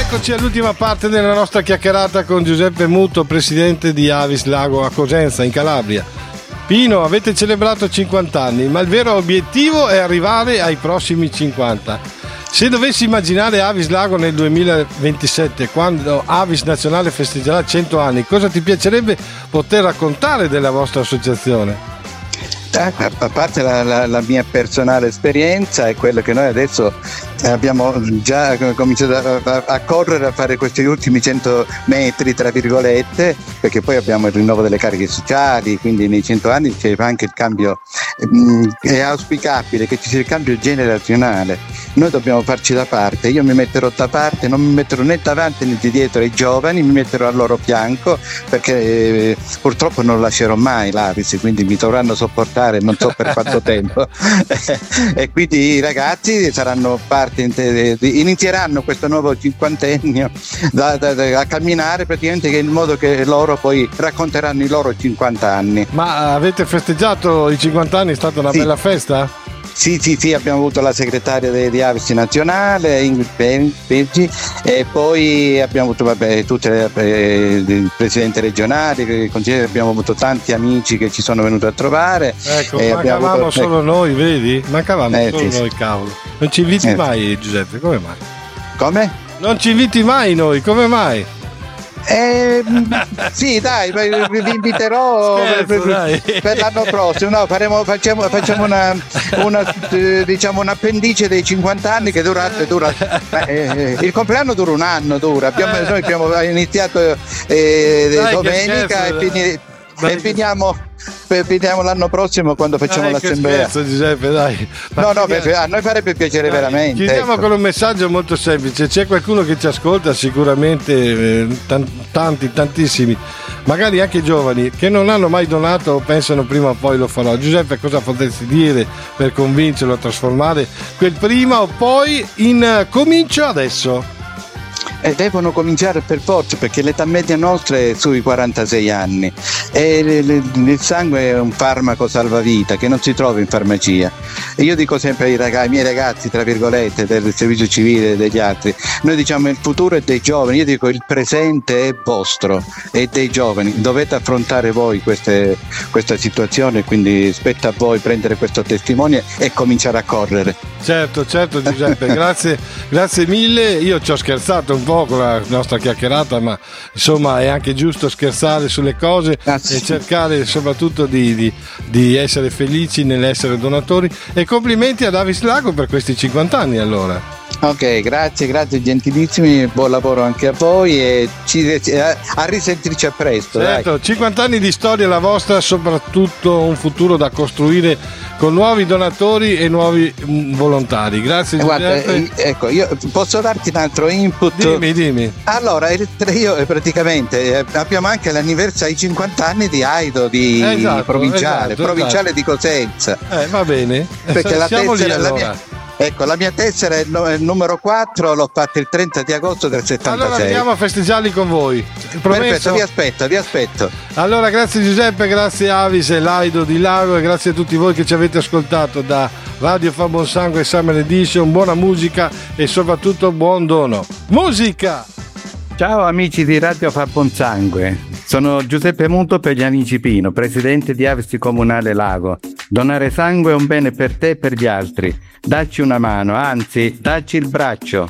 Eccoci all'ultima parte della nostra chiacchierata con Giuseppe Muto, presidente di Avis Lago a Cosenza, in Calabria. Pino, avete celebrato 50 anni, ma il vero obiettivo è arrivare ai prossimi 50. Se dovessi immaginare Avis Lago nel 2027, quando Avis Nazionale festeggerà 100 anni, cosa ti piacerebbe poter raccontare della vostra associazione? A parte la mia personale esperienza, è quello che noi adesso abbiamo già cominciato a correre, a fare questi ultimi 100 metri tra virgolette, perché poi abbiamo il rinnovo delle cariche sociali, quindi nei 100 anni c'è anche il cambio. È auspicabile che ci sia il cambio generazionale. Noi dobbiamo farci da parte, io mi metterò da parte, non mi metterò né davanti né di dietro ai giovani, mi metterò al loro fianco, perché purtroppo non lascerò mai l'Avis, quindi mi dovranno sopportare non so per quanto tempo. E quindi i ragazzi saranno parte, inizieranno questo nuovo cinquantennio a camminare praticamente in modo che loro poi racconteranno i loro 50 anni. Ma avete festeggiato i 50 anni? È stata una bella festa? Sì, abbiamo avuto la segretaria di Avis Nazionale, Ingrid Peggi, e poi abbiamo avuto tutte il presidente regionale, il consigliere, abbiamo avuto tanti amici che ci sono venuti a trovare. Ecco, mancavamo solo noi, vedi? Mancavamo solo noi, cavolo. Non ci inviti mai, Giuseppe, come mai? Come? Non ci inviti mai noi, come mai? Sì, dai, vi inviterò. Scherzo, per l'anno prossimo. No, facciamo un'appendice dei 50 anni che dura il compleanno dura un anno. Noi abbiamo iniziato domenica e finiamo l'anno prossimo quando facciamo l'assemblea. Scherzo, Giuseppe, dai. A noi farebbe piacere veramente. Chiudiamo con un messaggio molto semplice. C'è qualcuno che ci ascolta, sicuramente tantissimi, magari anche giovani, che non hanno mai donato o pensano prima o poi lo farò. Giuseppe, cosa potresti dire per convincerlo a trasformare quel prima o poi in comincio adesso? Devono cominciare per forza, perché l'età media nostra è sui 46 anni e il sangue è un farmaco salvavita che non si trova in farmacia. E io dico sempre ai miei ragazzi, tra virgolette, del servizio civile e degli altri, noi diciamo il futuro è dei giovani, io dico il presente è vostro, è dei giovani, dovete affrontare voi questa situazione, quindi spetta a voi prendere questo testimone e cominciare a correre. Certo Giuseppe, grazie mille. Io ci ho scherzato un po' con la nostra chiacchierata, ma insomma è anche giusto scherzare sulle cose e cercare soprattutto di essere felici nell'essere donatori. E complimenti ad Avis Lago per questi 50 anni allora. Ok, grazie gentilissimi, buon lavoro anche a voi e a risentirci a presto. Certo, dai. 50 anni di storia la vostra, soprattutto un futuro da costruire con nuovi donatori e nuovi volontari. Grazie Giuseppe. Guarda, ecco, io posso darti un altro input? Dimmi. Allora, io praticamente abbiamo anche l'anniversario ai 50 anni di Aido provinciale di Cosenza. Va bene. Perché la siamo tessera, lì allora. La mia tessera è il numero 4, l'ho fatta il 30 di agosto del 76. Allora andiamo a festeggiarli con voi. Perfetto, vi aspetto. Allora grazie Giuseppe, grazie Avis e Laido di Lago e grazie a tutti voi che ci avete ascoltato da Radio Fa Buon Sangue Summer Edition. Buona musica e soprattutto buon dono. Musica! Ciao amici di Radio Fa Buon Sangue, sono Giuseppe Muto per gli amici Pino, presidente di Avis Comunale Lago. Donare sangue è un bene per te e per gli altri. Dacci una mano, anzi, dacci il braccio.